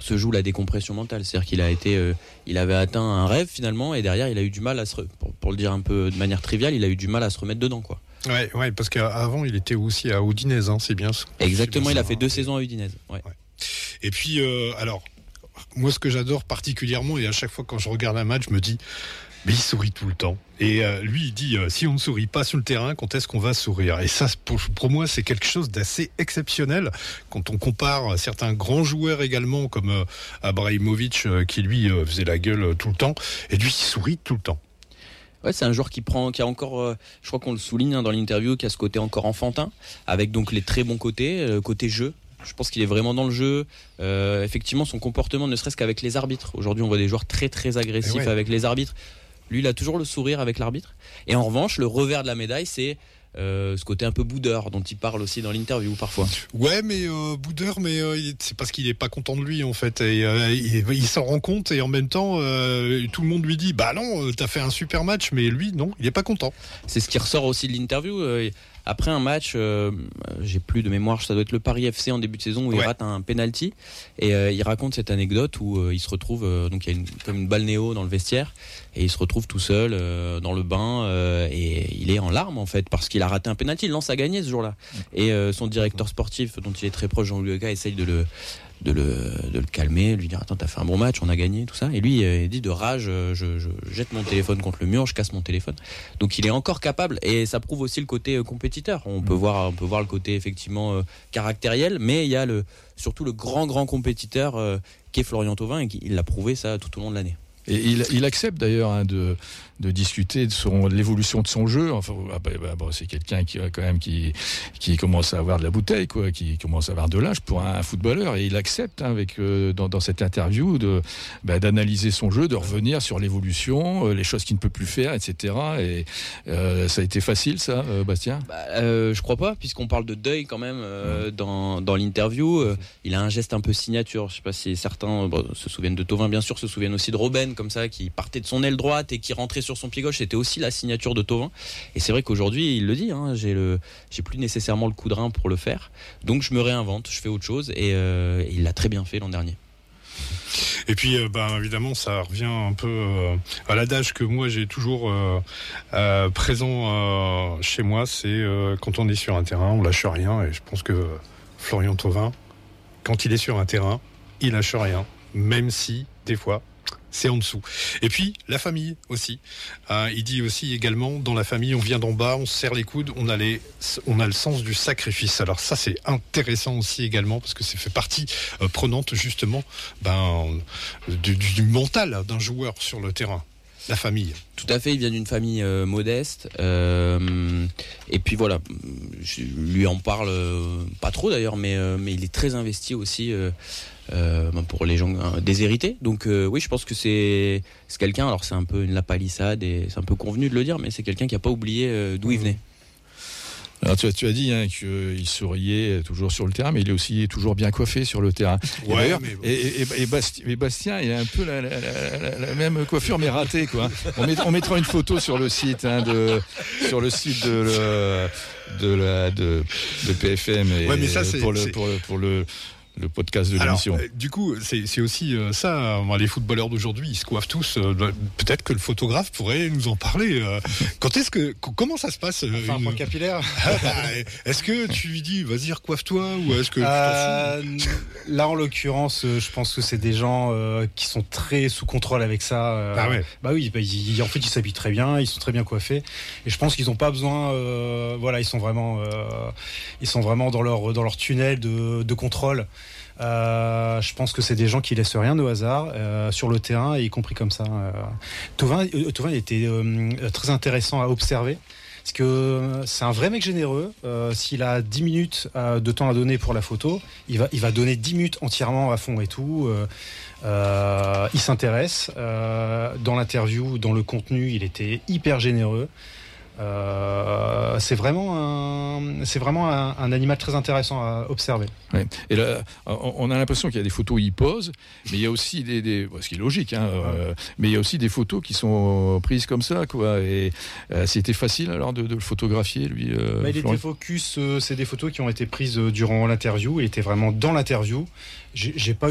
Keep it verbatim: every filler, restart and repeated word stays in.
se joue la décompression mentale. C'est-à-dire qu'il a été, euh, il avait atteint un rêve finalement, et derrière il a eu du mal à se, re... pour, pour le dire un peu de manière triviale, il a eu du mal à se remettre dedans, quoi. Ouais, ouais, parce qu'avant il était aussi à Udinese, hein, c'est bien. Exactement, c'est bien il ça, a fait hein, deux et... saisons à Udinese. Ouais. Ouais. Et puis, euh, alors, moi ce que j'adore particulièrement, et à chaque fois quand je regarde un match, je me dis, mais il sourit tout le temps. Et euh, lui, il dit, euh, si on ne sourit pas sur le terrain, quand est-ce qu'on va sourire ? Et ça, pour, pour moi, c'est quelque chose d'assez exceptionnel. Quand on compare certains grands joueurs également, comme euh, Abraïmovic, euh, qui lui euh, faisait la gueule euh, tout le temps, et lui, il sourit tout le temps. Ouais, c'est un joueur qui prend, qui a encore, euh, je crois qu'on le souligne hein, dans l'interview, qui a ce côté encore enfantin, avec donc les très bons côtés, le côté jeu. Je pense qu'il est vraiment dans le jeu. Euh, effectivement, son comportement, ne serait-ce qu'avec les arbitres. Aujourd'hui, on voit des joueurs très très agressifs ouais. avec les arbitres. Lui, il a toujours le sourire avec l'arbitre. Et en revanche, le revers de la médaille, c'est euh, ce côté un peu boudeur dont il parle aussi dans l'interview parfois. Ouais, mais euh, boudeur, mais euh, c'est parce qu'il est pas content de lui en fait. Et euh, il, il s'en rend compte et en même temps, euh, tout le monde lui dit, bah non, t'as fait un super match, mais lui, non, il est pas content. C'est ce qui ressort aussi de l'interview. Euh, Après un match, euh, j'ai plus de mémoire, ça doit être le Paris F C en début de saison où ouais. il rate un penalty et euh, il raconte cette anecdote où euh, il se retrouve, euh, donc il y a une, comme une balle néo dans le vestiaire et il se retrouve tout seul euh, dans le bain euh, et il est en larmes en fait parce qu'il a raté un penalty. Lens a gagné ce jour-là et euh, son directeur sportif dont il est très proche, Jean-Louis Leca, essaye de le De le, de le calmer, lui dire attends t'as fait un bon match, on a gagné, tout ça. Et lui il dit de rage, je, je jette mon téléphone contre le mur, je casse mon téléphone. Donc il est encore capable et ça prouve aussi le côté compétiteur. On peut voir, on peut voir le côté effectivement euh, caractériel, mais il y a le, surtout le grand grand compétiteur euh, qui est Florian Thauvin et qui, il l'a prouvé ça tout au long de l'année. Et il, il accepte d'ailleurs hein, de, de discuter de, son, de l'évolution de son jeu. Enfin, bah, bah, bah, c'est quelqu'un qui quand même qui, qui commence à avoir de la bouteille, quoi, qui commence à avoir de l'âge pour un, un footballeur. Et il accepte hein, avec euh, dans, dans cette interview de bah, d'analyser son jeu, de revenir sur l'évolution, euh, les choses qu'il ne peut plus faire, et cetera. Et euh, ça a été facile, ça, euh, Bastien ? Bah, euh, je crois pas, puisqu'on parle de deuil quand même euh, mmh. dans dans l'interview. Euh, il a un geste un peu signature. Je sais pas si certains bon, se souviennent de Thauvin, bien sûr, se souviennent aussi de Robben. Comme ça, qui partait de son aile droite et qui rentrait sur son pied gauche, c'était aussi la signature de Thauvin. Et c'est vrai qu'aujourd'hui, il le dit, hein, j'ai le, j'ai plus nécessairement le coup de rein pour le faire, donc je me réinvente, je fais autre chose, et, euh, et il l'a très bien fait l'an dernier. Et puis, euh, ben, évidemment, ça revient un peu euh, à l'adage que moi j'ai toujours euh, euh, présent euh, chez moi, c'est euh, quand on est sur un terrain, on lâche rien. Et je pense que Florian Thauvin, quand il est sur un terrain, il lâche rien, même si des fois c'est en dessous. Et puis la famille aussi. Euh, il dit aussi également, dans la famille, on vient d'en bas, on se serre les coudes, on a les, on a le sens du sacrifice. Alors ça, c'est intéressant aussi également parce que ça fait partie euh, prenante justement ben, du, du, du mental d'un joueur sur le terrain. La famille. Tout à fait, il vient d'une famille euh, modeste euh, et puis voilà, je lui en parle euh, pas trop d'ailleurs, mais euh, mais il est très investi aussi euh, euh, pour les gens euh, déshérités. Donc euh, oui, je pense que c'est c'est quelqu'un. Alors c'est un peu une lapalissade et c'est un peu convenu de le dire, mais c'est quelqu'un qui a pas oublié euh, d'où mmh. il venait. Alors tu as, tu as dit hein, qu'il souriait toujours sur le terrain, mais il est aussi toujours bien coiffé sur le terrain. Ouais, et, mais bon. et, et, et, Bastien, et Bastien, il a un peu la, la, la, la même coiffure, mais ratée, quoi. On, met, on mettra une photo sur le site, hein, de, sur le site de, le, de, la, de, de P F M et ouais, mais ça, c'est, pour le, c'est... pour le, pour le le podcast de Alors, l'émission. Euh, du coup, c'est, c'est aussi euh, ça. Euh, les footballeurs d'aujourd'hui, ils se coiffent tous. Euh, peut-être que le photographe pourrait nous en parler. Euh, quand est-ce que, comment ça se passe euh, Enfin, un une... point capillaire. Ah, bah, est-ce que tu lui dis, vas-y, recoiffe-toi, ou est-ce que euh, tu t'en fous ? Là, en l'occurrence, je pense que c'est des gens euh, qui sont très sous contrôle avec ça. Euh, ah ouais. Bah oui, bah, ils, en fait, ils s'habillent très bien, ils sont très bien coiffés, et je pense qu'ils n'ont pas besoin. Euh, voilà, ils sont vraiment, euh, ils sont vraiment dans leur dans leur tunnel de, de contrôle. Euh, je pense que c'est des gens qui laissent rien au hasard euh, sur le terrain, et y compris comme ça. Euh. Thauvin, euh, Thauvin était euh, très intéressant à observer. Parce que c'est un vrai mec généreux. Euh, s'il a dix minutes euh, de temps à donner pour la photo, il va, il va donner dix minutes entièrement à fond et tout. Euh, euh, il s'intéresse. Euh, dans l'interview, dans le contenu, il était hyper généreux. Euh, c'est vraiment un, c'est vraiment un, un animal très intéressant à observer. Ouais. Et là, on a l'impression qu'il y a des photos où il pose, mais il y a aussi des, des ce qui est logique, hein, euh, mais il y a aussi des photos qui sont prises comme ça, quoi. Et euh, c'était facile alors de, de le photographier, lui. Euh, bah, il était focus. Euh, c'est des photos qui ont été prises durant l'interview. Il était vraiment dans l'interview. J'ai, j'ai pas